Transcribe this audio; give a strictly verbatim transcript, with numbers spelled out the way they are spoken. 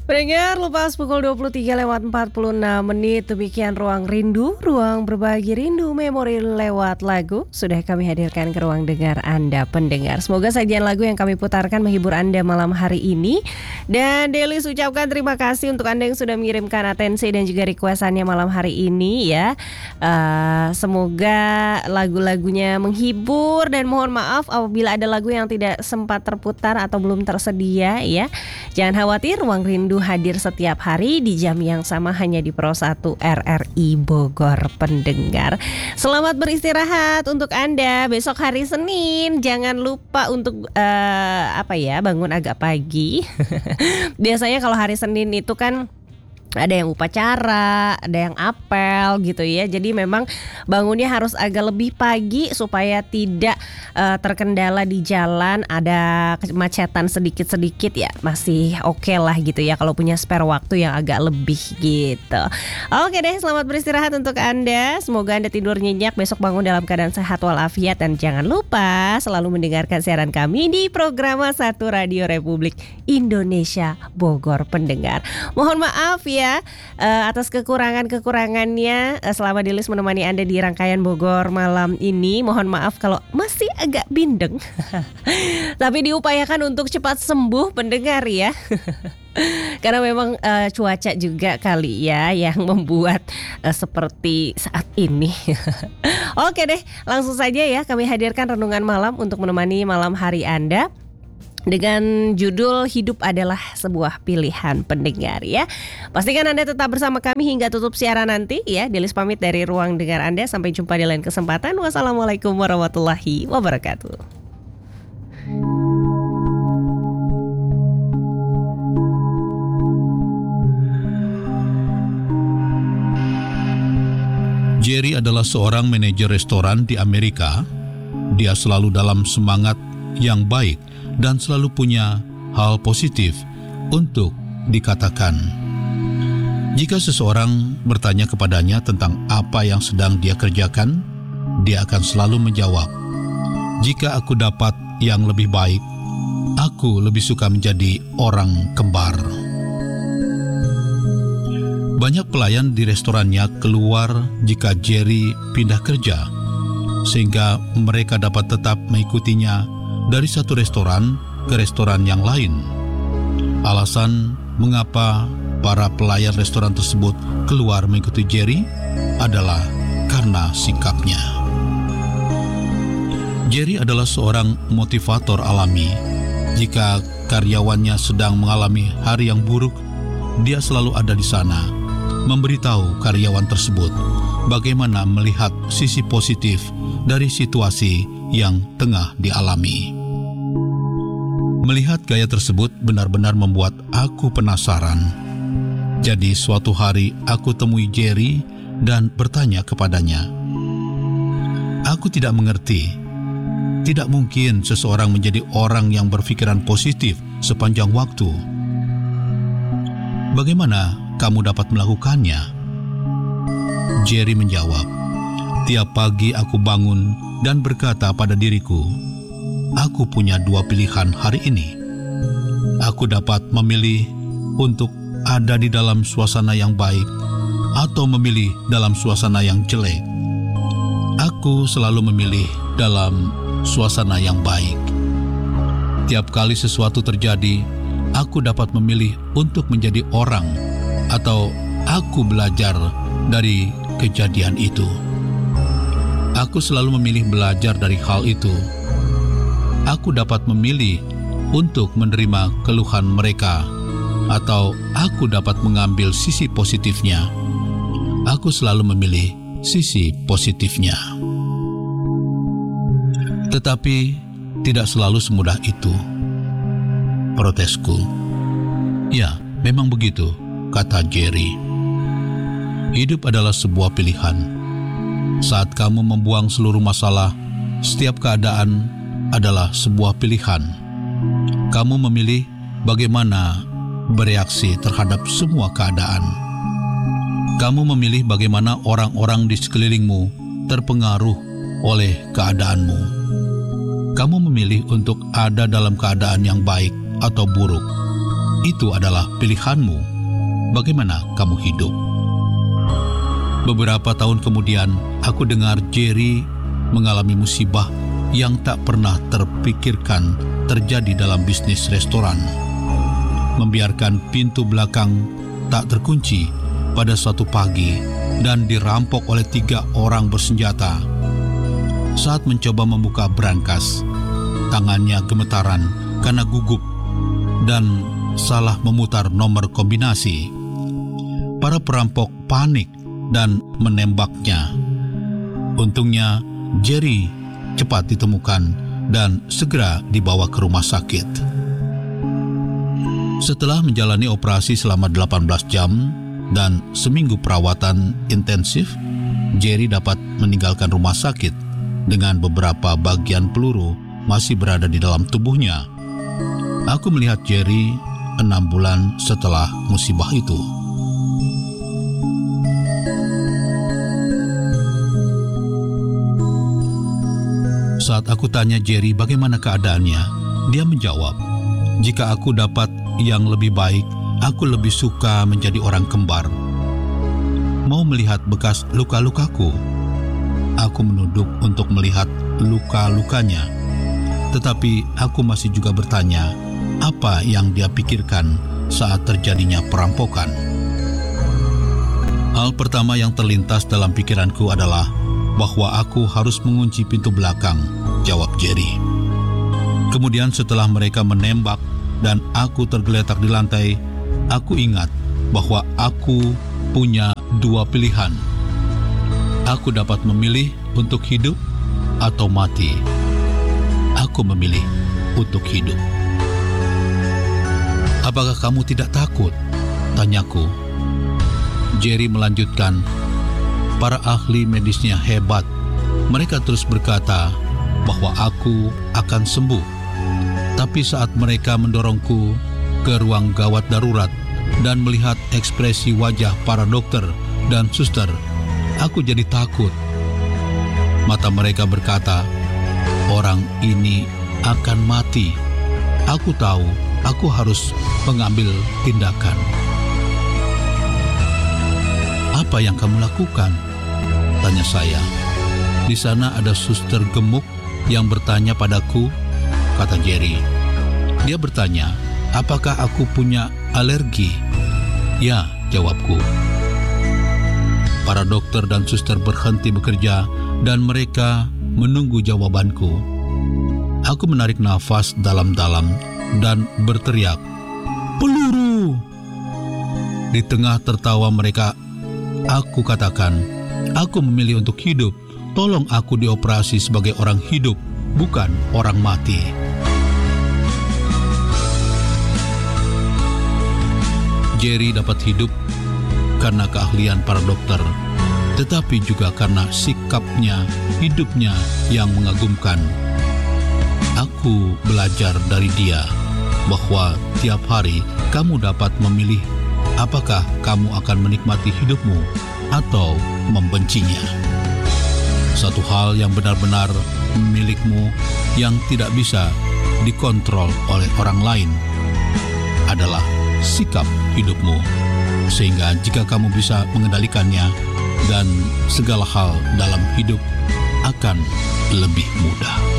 Pendengar, lepas pukul dua puluh tiga lewat empat puluh enam menit, demikian Ruang Rindu, ruang berbagi rindu memori lewat lagu. Sudah kami hadirkan ke ruang dengar Anda pendengar. Semoga sajian lagu yang kami putarkan menghibur Anda malam hari ini. Dan Delis ucapkan terima kasih untuk Anda yang sudah mengirimkan atensi dan juga requestannya malam hari ini ya. uh, Semoga lagu-lagunya menghibur, dan mohon maaf apabila ada lagu yang tidak sempat terputar atau belum tersedia ya. Jangan khawatir, Ruang Rindu hadir setiap hari di jam yang sama hanya di Pro satu R R I Bogor pendengar. Selamat beristirahat untuk Anda besok hari Senin. Jangan lupa untuk uh, apa ya bangun agak pagi. Biasanya kalau hari Senin itu kan ada yang upacara, ada yang apel gitu ya. Jadi memang bangunnya harus agak lebih pagi supaya tidak uh, terkendala di jalan. Ada kemacetan sedikit-sedikit ya, masih oke okay lah gitu ya kalau punya spare waktu yang agak lebih gitu. Oke deh, selamat beristirahat untuk Anda. Semoga Anda tidur nyenyak, besok bangun dalam keadaan sehat walafiat. Dan jangan lupa selalu mendengarkan siaran kami di program satu Radio Republik Indonesia Bogor pendengar. Mohon maaf ya Uh, atas kekurangan-kekurangannya uh, selama Delis menemani Anda di rangkaian Bogor malam ini. Mohon maaf kalau masih agak bindeng. Tapi diupayakan untuk cepat sembuh pendengar ya. Karena memang uh, cuaca juga kali ya yang membuat uh, seperti saat ini. Oke deh, langsung saja ya kami hadirkan renungan malam untuk menemani malam hari Anda dengan judul Hidup Adalah Sebuah Pilihan pendengar ya. Pastikan Anda tetap bersama kami hingga tutup siaran nanti ya. Delis pamit dari ruang dengar Anda. Sampai jumpa di lain kesempatan. Wassalamualaikum warahmatullahi wabarakatuh. Jerry adalah seorang manajer restoran di Amerika. Dia selalu dalam semangat yang baik dan selalu punya hal positif untuk dikatakan. Jika seseorang bertanya kepadanya tentang apa yang sedang dia kerjakan, dia akan selalu menjawab, "Jika aku dapat yang lebih baik, aku lebih suka menjadi orang kembar." Banyak pelayan di restorannya keluar jika Jerry pindah kerja, sehingga mereka dapat tetap mengikutinya dari satu restoran ke restoran yang lain. Alasan mengapa para pelayan restoran tersebut keluar mengikuti Jerry adalah karena sikapnya. Jerry adalah seorang motivator alami. Jika karyawannya sedang mengalami hari yang buruk, dia selalu ada di sana, memberitahu karyawan tersebut bagaimana melihat sisi positif dari situasi yang tengah dialami. Melihat gaya tersebut benar-benar membuat aku penasaran. Jadi suatu hari aku temui Jerry dan bertanya kepadanya, "Aku tidak mengerti. Tidak mungkin seseorang menjadi orang yang berpikiran positif sepanjang waktu. Bagaimana kamu dapat melakukannya?" Jerry menjawab, "Tiap pagi aku bangun dan berkata pada diriku, aku punya dua pilihan hari ini. Aku dapat memilih untuk ada di dalam suasana yang baik atau memilih dalam suasana yang jelek. Aku selalu memilih dalam suasana yang baik. Tiap kali sesuatu terjadi, aku dapat memilih untuk menjadi orang atau aku belajar dari kejadian itu. Aku selalu memilih belajar dari hal itu. Aku dapat memilih untuk menerima keluhan mereka, atau aku dapat mengambil sisi positifnya. Aku selalu memilih sisi positifnya. Tetapi tidak selalu semudah itu, protesku. Ya, memang begitu, kata Jerry. Hidup adalah sebuah pilihan. Saat kamu membuang seluruh masalah, setiap keadaan adalah sebuah pilihan. Kamu memilih bagaimana bereaksi terhadap semua keadaan. Kamu memilih bagaimana orang-orang di sekelilingmu terpengaruh oleh keadaanmu. Kamu memilih untuk ada dalam keadaan yang baik atau buruk. itu adalah pilihanmu. Bagaimana kamu hidup? Beberapa tahun kemudian, aku dengar Jerry mengalami musibah yang tak pernah terpikirkan terjadi dalam bisnis restoran. Membiarkan pintu belakang tak terkunci pada suatu pagi dan dirampok oleh tiga orang bersenjata. Saat mencoba membuka brankas, tangannya gemetaran karena gugup dan salah memutar nomor kombinasi. Para perampok panik dan menembaknya. Untungnya, Jerry cepat ditemukan dan segera dibawa ke rumah sakit. Setelah menjalani operasi selama delapan belas jam dan seminggu perawatan intensif, Jerry dapat meninggalkan rumah sakit dengan beberapa bagian peluru masih berada di dalam tubuhnya. Aku melihat Jerry enam bulan setelah musibah itu. Saat aku tanya Jerry bagaimana keadaannya, dia menjawab, "Jika aku dapat yang lebih baik, aku lebih suka menjadi orang kembar. Mau melihat bekas luka-lukaku?" Aku menunduk untuk melihat luka-lukanya, tetapi aku masih juga bertanya apa yang dia pikirkan saat terjadinya perampokan. Hal pertama yang terlintas dalam pikiranku adalah bahwa aku harus mengunci pintu belakang, jawab Jerry. Kemudian setelah mereka menembak dan aku tergeletak di lantai, aku ingat bahwa aku punya dua pilihan. Aku dapat memilih untuk hidup atau mati. Aku memilih untuk hidup. "Apakah kamu tidak takut?" tanyaku. Jerry melanjutkan, "Para ahli medisnya hebat. Mereka terus berkata bahwa aku akan sembuh. Tapi saat mereka mendorongku ke ruang gawat darurat dan melihat ekspresi wajah para dokter dan suster, aku jadi takut. Mata mereka berkata, orang ini akan mati. Aku tahu aku harus mengambil tindakan." "Apa yang kamu lakukan?" tanya saya. "Di sana ada suster gemuk yang bertanya padaku," kata Jerry. Dia bertanya, "Apakah aku punya alergi?" "Ya," jawabku. Para dokter dan suster berhenti bekerja dan mereka menunggu jawabanku. Aku menarik nafas dalam-dalam dan berteriak, "Peluru!" Di tengah tertawa mereka, aku katakan, "Aku memilih untuk hidup. Tolong aku dioperasi sebagai orang hidup, bukan orang mati." Jerry dapat hidup karena keahlian para dokter, tetapi juga karena sikapnya, hidupnya yang mengagumkan. Aku belajar dari dia bahwa tiap hari kamu dapat memilih apakah kamu akan menikmati hidupmu atau membencinya. Satu hal yang benar-benar milikmu yang tidak bisa dikontrol oleh orang lain adalah sikap hidupmu. Sehingga jika kamu bisa mengendalikannya, dan segala hal dalam hidup akan lebih mudah.